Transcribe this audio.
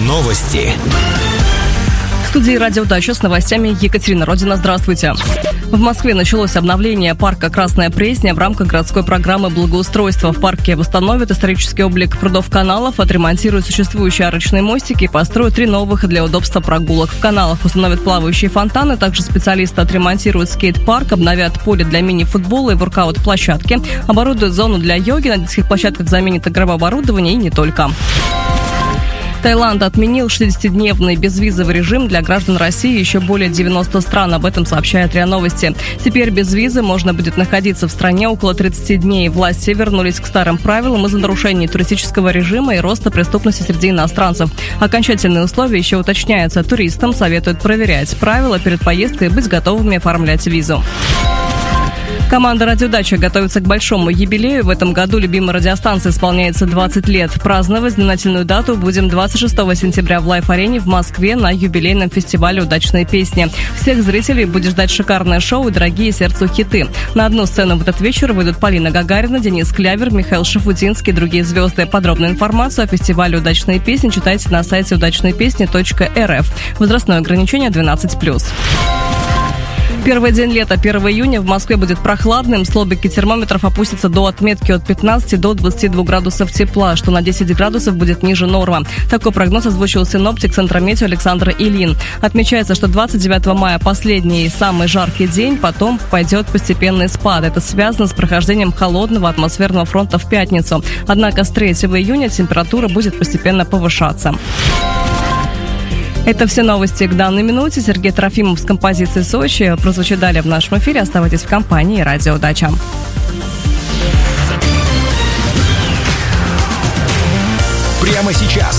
Новости. В студии «Радио Дача» с новостями Екатерина Родина. Здравствуйте. В Москве началось обновление парка «Красная Пресня» в рамках городской программы благоустройства. В парке восстановят исторический облик прудов-каналов, отремонтируют существующие арочные мостики и построят 3 новых для удобства прогулок. В каналах установят плавающие фонтаны. Также специалисты отремонтируют скейт-парк, обновят поле для мини-футбола и воркаут-площадки, оборудуют зону для йоги, на детских площадках заменят игровое оборудование и не только. Таиланд отменил 60-дневный безвизовый режим для граждан России еще более 90 стран. Об этом сообщает РИА Новости. Теперь без визы можно будет находиться в стране около 30 дней. Власти вернулись к старым правилам из-за нарушений туристического режима и роста преступности среди иностранцев. Окончательные условия еще уточняются. Туристам советуют проверять правила перед поездкой и быть готовыми оформлять визу. Команда «Радио Дача» готовится к большому юбилею. В этом году любимой радиостанции исполняется 20 лет. Праздновать знаменательную дату будем 26 сентября в Лайф-арене в Москве на юбилейном фестивале «Удачные песни». Всех зрителей будет ждать шикарное шоу и дорогие сердцу хиты. На одну сцену в этот вечер выйдут Полина Гагарина, Денис Клявер, Михаил Шафутинский и другие звезды. Подробную информацию о фестивале «Удачные песни» читайте на сайте удачныепесни.рф. Возрастное ограничение 12+. Первый день лета, 1 июня, в Москве будет прохладным. Столбики термометров опустятся до отметки от 15 до 22 градусов тепла, что на 10 градусов будет ниже нормы. Такой прогноз озвучил синоптик Центрометео Александр Ильин. Отмечается, что 29 мая последний самый жаркий день, потом пойдет постепенный спад. Это связано с прохождением холодного атмосферного фронта в пятницу. Однако с 3 июня температура будет постепенно повышаться. Это все новости к данной минуте. Сергей Трофимов с композицией «Сочи» прозвучит далее в нашем эфире. Оставайтесь в компании «Радио Дача». Прямо сейчас